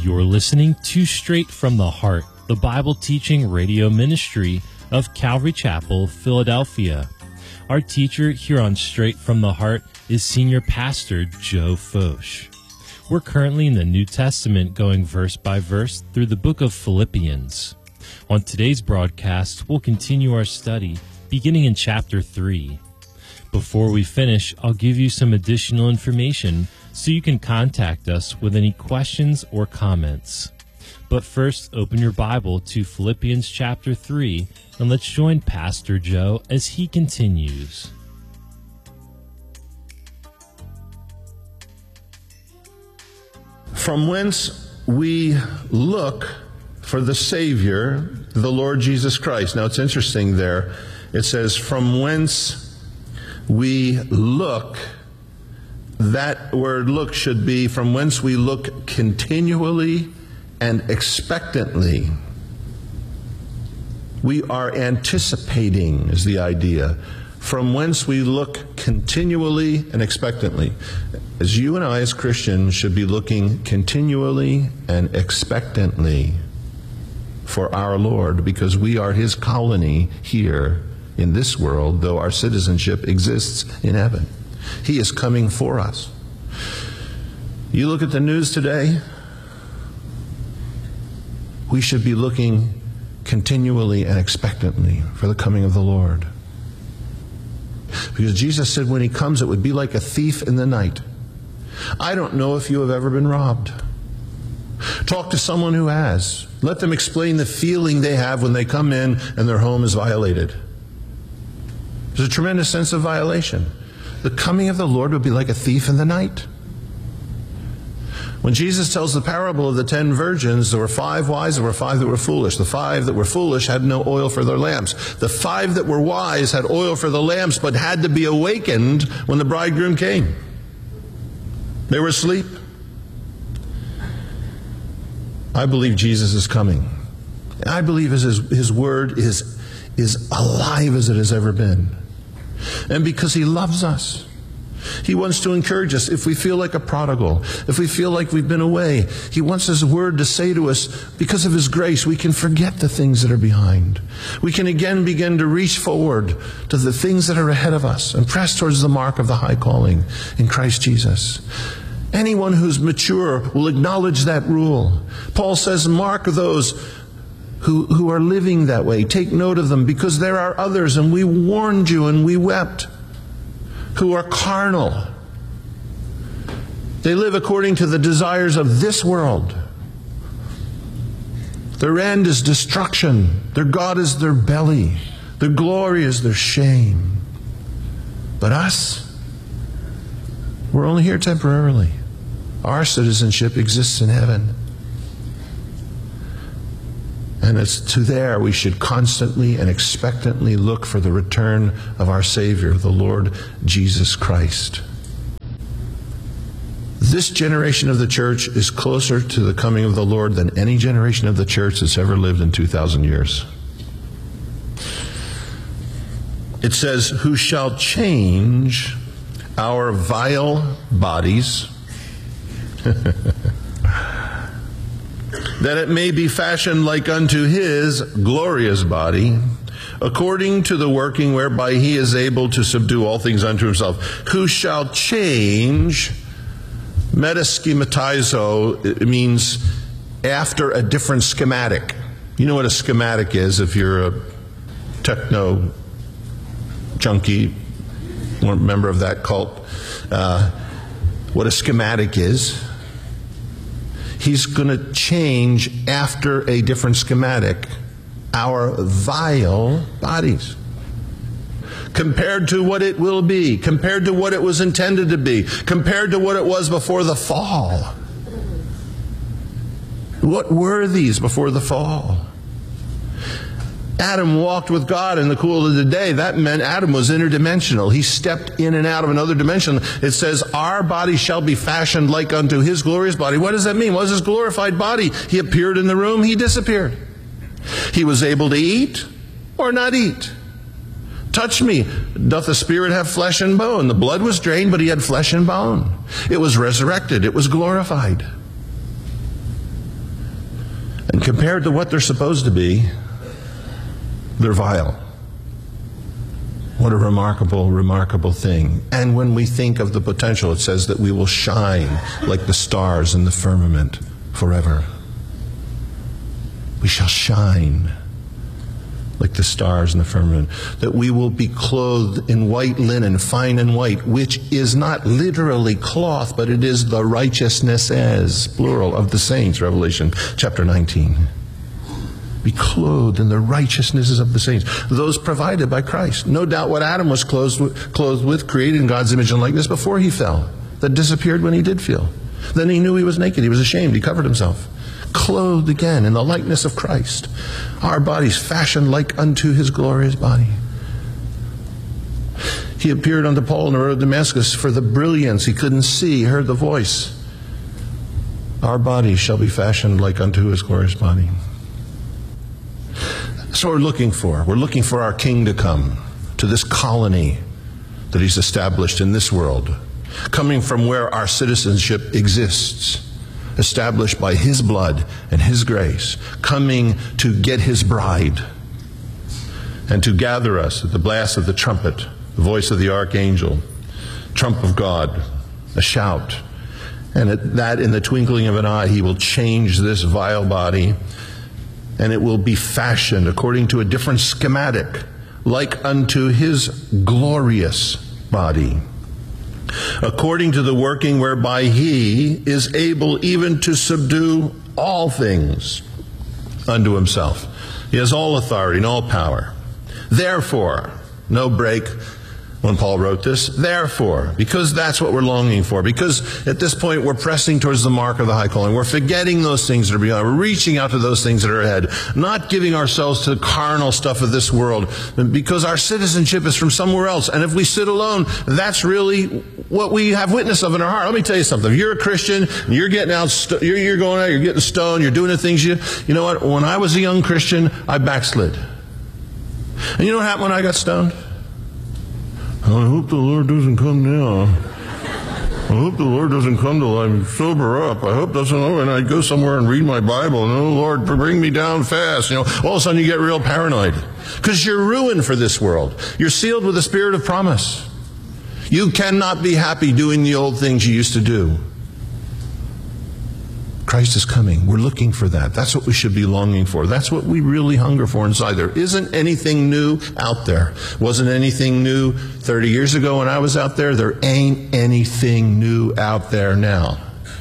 You're listening to Straight from the Heart, the Bible teaching radio ministry of Calvary Chapel, Philadelphia. Our teacher here on Straight from the Heart is Senior Pastor Joe Focht. We're currently in the New Testament, going verse by verse through the book of Philippians. On today's broadcast, we'll continue our study beginning in chapter 3. Before we finish, I'll give you some additional information so you can contact us with any questions or comments. But first, open your Bible to Philippians chapter 3, and let's join Pastor Joe as he continues. From whence we look for the Savior, the Lord Jesus Christ. Now it's interesting there. It says, from whence we look. That word look should be from whence we look continually and expectantly. We are anticipating is the idea. From whence we look continually and expectantly. As you and I as Christians should be looking continually and expectantly for our Lord, because we are His colony here in this world, though our citizenship exists in heaven. He is coming for us. You look at the news today, we should be looking continually and expectantly for the coming of the Lord. Because Jesus said when He comes, it would be like a thief in the night. I don't know if you have ever been robbed. Talk to someone who has. Let them explain the feeling they have when they come in and their home is violated. There's a tremendous sense of violation. The coming of the Lord would be like a thief in the night. When Jesus tells the parable of the 10 virgins, there were 5 wise, there were 5 that were foolish. The 5 that were foolish had no oil for their lamps. The 5 that were wise had oil for the lamps, but had to be awakened when the bridegroom came. They were asleep. I believe Jesus is coming. I believe His word is alive as it has ever been. And because He loves us, He wants to encourage us. If we feel like a prodigal, if we feel like we've been away, He wants His word to say to us, because of His grace, we can forget the things that are behind. We can again begin to reach forward to the things that are ahead of us and press towards the mark of the high calling in Christ Jesus. Anyone who's mature will acknowledge that rule. Paul says, mark those who are living that way. Take note of them, because there are others, and we warned you and we wept, who are carnal. They live according to the desires of this world. Their end is destruction. Their God is their belly. Their glory is their shame. But us, we're only here temporarily. Our citizenship exists in heaven. And it's to there we should constantly and expectantly look for the return of our Savior, the Lord Jesus Christ. This generation of the church is closer to the coming of the Lord than any generation of the church that's ever lived in 2,000 years. It says, who shall change our vile bodies that it may be fashioned like unto His glorious body, according to the working whereby He is able to subdue all things unto Himself. Who shall change, metaschematizo, it means after a different schematic. You know what a schematic is if you're a techno junkie or member of that cult. What a schematic is. He's going to change after a different schematic our vile bodies. Compared to what it will be, compared to what it was intended to be, compared to what it was before the fall. What were these before the fall? Adam walked with God in the cool of the day. That meant Adam was interdimensional. He stepped in and out of another dimension. It says, our body shall be fashioned like unto His glorious body. What does that mean? What is His glorified body? He appeared in the room. He disappeared. He was able to eat or not eat. Touch me. Doth the spirit have flesh and bone? The blood was drained, but He had flesh and bone. It was resurrected. It was glorified. And compared to what they're supposed to be, they're vile. What a remarkable, remarkable thing. And when we think of the potential, it says that we will shine like the stars in the firmament forever. We shall shine like the stars in the firmament. That we will be clothed in white linen, fine and white, which is not literally cloth, but it is the righteousnesses, plural, of the saints, Revelation chapter 19. Be clothed in the righteousnesses of the saints, those provided by Christ. No doubt what Adam was clothed with, created in God's image and likeness before he fell, that disappeared when he did fall. Then he knew he was naked, he was ashamed, he covered himself. Clothed again in the likeness of Christ, our bodies fashioned like unto his glorious body. He appeared unto Paul on the road to Damascus for the brilliance. He couldn't see, he heard the voice. Our bodies shall be fashioned like unto his glorious body. That's what we're looking for. We're looking for our King to come to this colony that he's established in this world, coming from where our citizenship exists, established by his blood and his grace, coming to get his bride and to gather us at the blast of the trumpet, the voice of the archangel, trump of God, a shout. And at that, in the twinkling of an eye, he will change this vile body, and it will be fashioned according to a different schematic, like unto his glorious body, according to the working whereby he is able even to subdue all things unto himself. He has all authority and all power. Therefore, no break when Paul wrote this, therefore, because that's what we're longing for, because at this point we're pressing towards the mark of the high calling. We're forgetting those things that are beyond. We're reaching out to those things that are ahead, not giving ourselves to the carnal stuff of this world, because our citizenship is from somewhere else. And if we sit alone, that's really what we have witness of in our heart. Let me tell you something. If you're a Christian, and you're getting out, you're going out, you're getting stoned, you're doing the things you know what? When I was a young Christian, I backslid. And you know what happened when I got stoned? I hope the Lord doesn't come now. I hope the Lord doesn't come till I'm sober up. I hope doesn't know, and I go somewhere and read my Bible. And, oh, Lord, bring me down fast. You know, all of a sudden you get real paranoid. Because you're ruined for this world. You're sealed with the spirit of promise. You cannot be happy doing the old things you used to do. Christ is coming. We're looking for that. That's what we should be longing for. That's what we really hunger for inside. There isn't anything new out there. Wasn't anything new 30 years ago when I was out there. There ain't anything new out there now.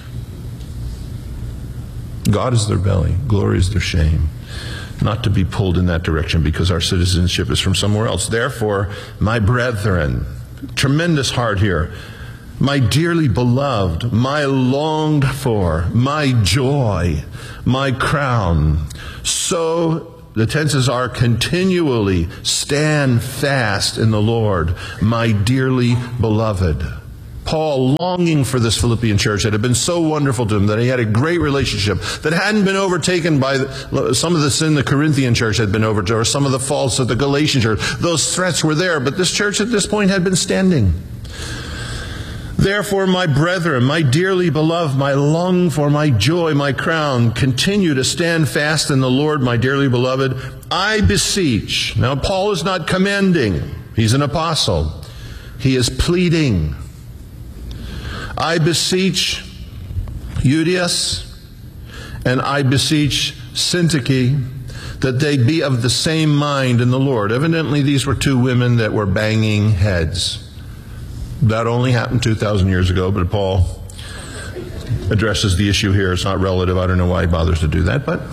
God is their belly. Glory is their shame. Not to be pulled in that direction because our citizenship is from somewhere else. Therefore, my brethren, tremendous heart here, my dearly beloved, my longed for, my joy, my crown. So, the tenses are continually stand fast in the Lord, my dearly beloved. Paul longing for this Philippian church that had been so wonderful to him, that he had a great relationship, that hadn't been overtaken by some of the sin the Corinthian church had been overtaken, or some of the faults of the Galatian church. Those threats were there, but this church at this point had been standing. Therefore, my brethren, my dearly beloved, my longed for, my joy, my crown, continue to stand fast in the Lord, my dearly beloved. I beseech. Now, Paul is not commanding. He's an apostle. He is pleading. I beseech Euodias and I beseech Syntyche that they be of the same mind in the Lord. Evidently, these were two women that were banging heads. That only happened 2,000 years ago, but Paul addresses the issue here. It's not relative. I don't know why he bothers to do that, but...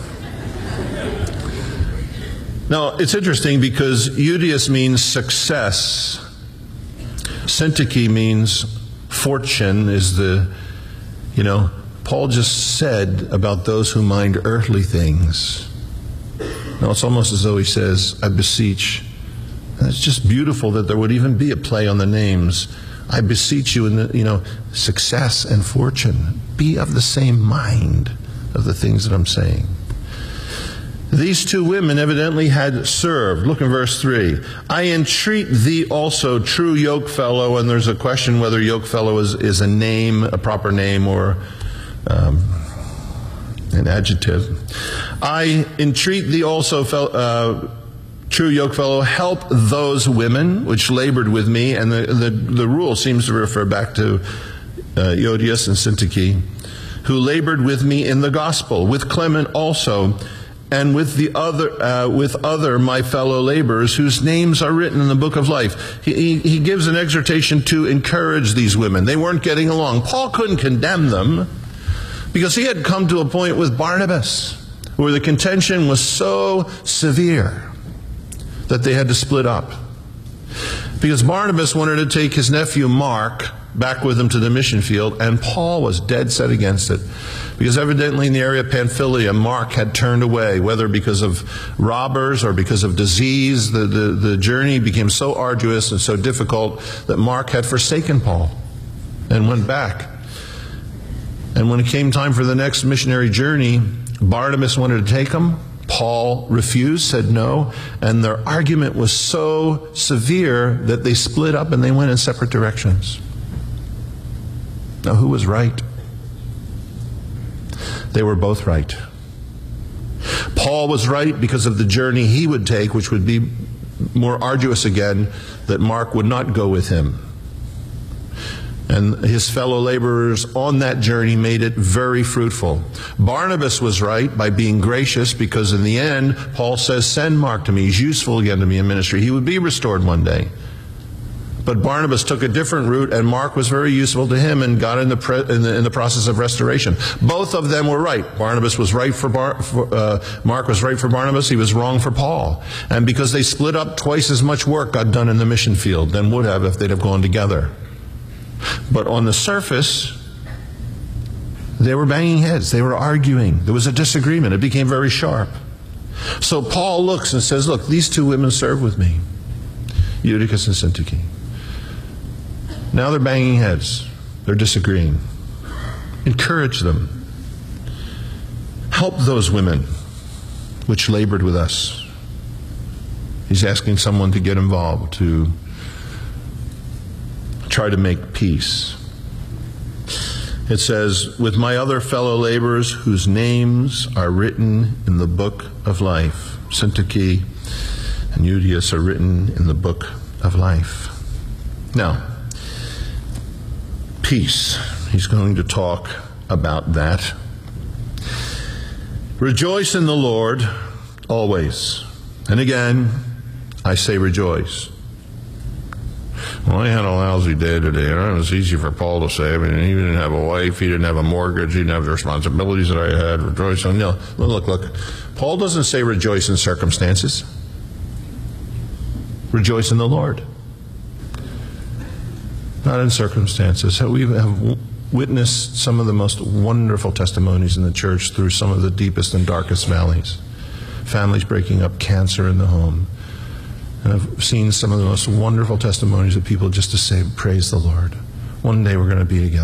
Now, it's interesting because Euodias means success. Syntyche means fortune is the, Paul just said about those who mind earthly things. Now, it's almost as though he says, I beseech. And it's just beautiful that there would even be a play on the names. I beseech you in the, success and fortune. Be of the same mind of the things that I'm saying. These two women evidently had served. Look in verse 3. I entreat thee also, true yokefellow, and there's a question whether yokefellow is a name, a proper name, or an adjective. I entreat thee also, true yokefellow, help those women which labored with me. And the rule seems to refer back to Euodias and Syntyche, who labored with me in the gospel, with Clement also, and with the other my fellow laborers whose names are written in the book of life. He gives an exhortation to encourage these women. They weren't getting along. Paul couldn't condemn them because he had come to a point with Barnabas where the contention was so severe that they had to split up. Because Barnabas wanted to take his nephew Mark back with him to the mission field, and Paul was dead set against it. Because evidently in the area of Pamphylia, Mark had turned away, whether because of robbers or because of disease. The journey became so arduous and so difficult that Mark had forsaken Paul and went back. And when it came time for the next missionary journey, Barnabas wanted to take him. Paul refused, said no, and their argument was so severe that they split up and they went in separate directions. Now, who was right? They were both right. Paul was right because of the journey he would take, which would be more arduous again, that Mark would not go with him. And his fellow laborers on that journey made it very fruitful. Barnabas was right by being gracious because in the end, Paul says, send Mark to me. He's useful again to me in ministry. He would be restored one day. But Barnabas took a different route, and Mark was very useful to him and got in the process of restoration. Both of them were right. Barnabas was right for Mark was right for Barnabas. He was wrong for Paul. And because they split up, twice as much work got done in the mission field than would have if they'd have gone together. But on the surface, they were banging heads. They were arguing. There was a disagreement. It became very sharp. So Paul looks and says, look, these two women serve with me, Eutychus and Syntyche. Now they're banging heads. They're disagreeing. Encourage them. Help those women which labored with us. He's asking someone to get involved, to try to make peace. It says, with my other fellow laborers whose names are written in the book of life. Syntyche and Euodias are written in the book of life. Now, peace. He's going to talk about that. Rejoice in the Lord always. And again, I say rejoice. Well, I had a lousy day today, and it was easy for Paul to say. I mean, he didn't have a wife, he didn't have a mortgage, he didn't have the responsibilities that I had. Rejoice on, no. Look. Paul doesn't say rejoice in circumstances. Rejoice in the Lord. Not in circumstances. We have witnessed some of the most wonderful testimonies in the church through some of the deepest and darkest valleys. Families breaking up, cancer in the home. And I've seen some of the most wonderful testimonies of people just to say, praise the Lord. One day we're going to be together.